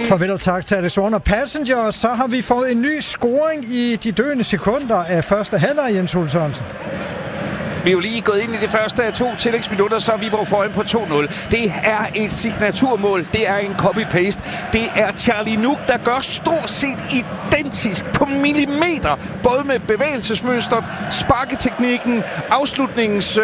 Farvel og tak til Alex Warner. Passenger, så har vi fået en ny scoring i de døende sekunder af første halvleg, Jens Ole Sørensen. Vi er jo lige gået ind i det første af 2 tillægsminutter, så er Viborg foran på 2-0. Det er et signaturmål. Det er en copy-paste. Det er Charlie Nuk, der gør stort set identisk på millimeter. Både med bevægelsesmønstret, sparketeknikken, afslutningens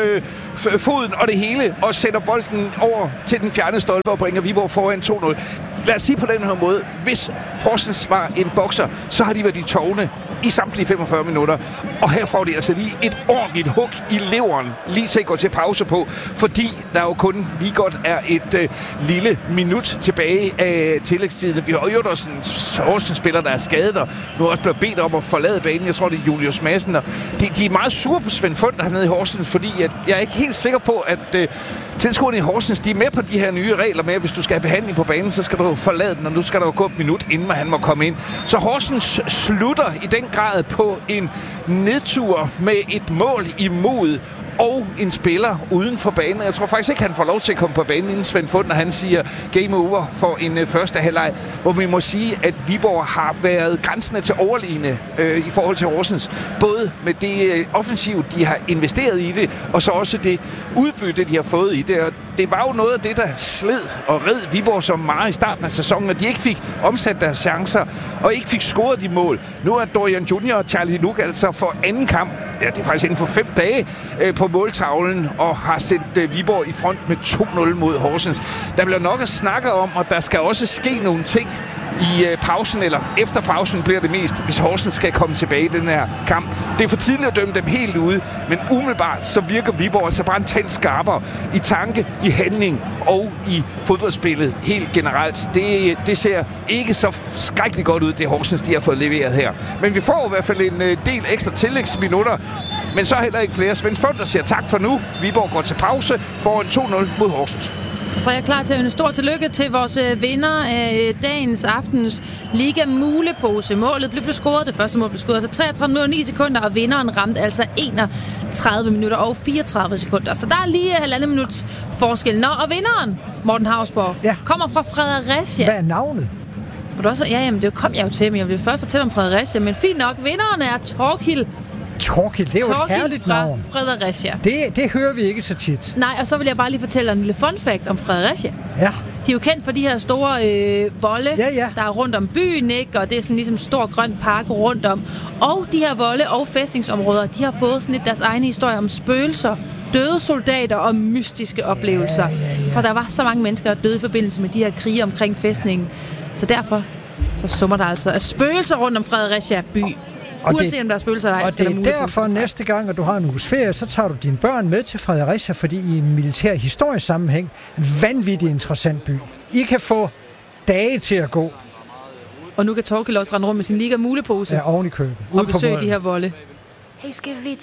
foden og det hele. Og sætter bolden over til den fjerne stolpe og bringer Viborg foran 2-0. Lad os sige på den her måde. Hvis Horsens var en bokser, så har de været i tårne i samtlige 45 minutter. Og her får de altså lige et ordentligt hug i leveren, lige til at gå til pause på, fordi der jo kun lige godt er et lille minut tilbage af tillægstiden. Vi har jo også en Horsens-spiller, der er skadet, og nu er også blevet bedt om at forlade banen. Jeg tror, det er Julius Madsen. De er meget sure på Svend Fund, der hernede i Horsens, fordi jeg er ikke helt sikker på, at tilskuerne i Horsens, de er med på de her nye regler med, at hvis du skal have behandling på banen, så skal du forlade den, og nu skal der jo gå et minut, inden han må komme ind. Så Horsens slutter i den grad på en nedtur med et mål imod og en spiller uden for banen. Jeg tror faktisk ikke, han får lov til at komme på banen, inden Svend Fund, når han siger game over for en første halvleg, hvor vi må sige, at Viborg har været grænsende til overliggende i forhold til Horsens. Både med det offensiv, de har investeret i det, og så også det udbytte, de har fået i det. Og det var jo noget af det, der sled og red Viborg så meget i starten af sæsonen, at de ikke fik omsat deres chancer, og ikke fik scoret de mål. Nu er Dorian Junior og Charlie Nuk altså for anden kamp, ja, det er faktisk inden for 5 dage, på måltavlen, og har sendt Viborg i front med 2-0 mod Horsens. Der bliver nok at snakke om, og der skal også ske nogle ting i pausen, eller efter pausen bliver det mest, hvis Horsens skal komme tilbage i den her kamp. Det er for tidligt at dømme dem helt ude, men umiddelbart så virker Viborg altså bare en tand skarpere i tanke, i handling og i fodboldspillet helt generelt. Det ser ikke så skrækkeligt godt ud, det Horsens, de har fået leveret her. Men vi får i hvert fald en del ekstra tillægsminutter, men så heller ikke flere. Svend Fund, der siger tak for nu. Viborg går til pause foran 2-0 mod Horsens. Så er jeg klar til en stor tillykke til vores vinder af dagens aftens Liga Mulepose. Målet blev scoret, det første mål blev scoret efter 33 minutter og 9 sekunder, og vinderen ramte altså 31 minutter og 34 sekunder. Så der er lige 1,5 minuts forskel. Nå, og vinderen, Morten Hausborg, kommer fra Fredericia. Hvad er navnet? Jamen det kom jeg jo til, men jeg vil først fortælle om Fredericia. Men fint nok, vinderen er Torkild, det er jo et herligt navn. Fredericia. Det hører vi ikke så tit. Nej, og så vil jeg bare lige fortælle en lille fun fact om Fredericia. Ja. De er jo kendt for de her store volde, der er rundt om byen, ikke? Og det er sådan ligesom en stor grøn park rundt om. Og de her volde og fæstningsområder, de har fået sådan lidt deres egne historie om spøgelser, døde soldater og mystiske oplevelser. For der var så mange mennesker, der døde i forbindelse med de her krige omkring fæstningen. Så derfor så summer der altså af spøgelser rundt om Fredericia by. Uanset om der er spøgelser eller ej. Og det er derfor næste gang, at du har en uges ferie, så tager du dine børn med til Fredericia, fordi i en militær historisk sammenhæng, vanvittigt interessant by. I kan få dage til at gå. Og nu kan Torkild også rende rundt med sin Liga Mulepose. Ja, oven i køben. Og besøge de her volde. Hey, skal vi